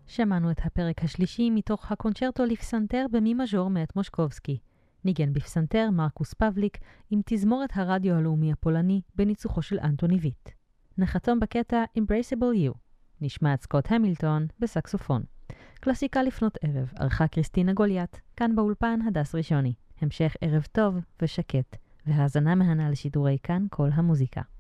שמענו את הפרק השלישי מתוך הקונצ'רטו לפסנתר במי מז'ור מאת מושקובסקי. ניגן בפסנתר מרקוס פבליק עם תזמורת הרדיו הלאומי הפולני בניצוחו של אנטוני ויט. נחתום בקטע Embraceable You. נשמע את סקוט המילטון בסקסופון. קלאסיקה לפנות ערב, ערכה קריסטינה גוליית, כאן באולפן הדס ראשוני. המשך ערב טוב ושקט, והאזנה מהנה לשידורי כאן כל המוזיקה.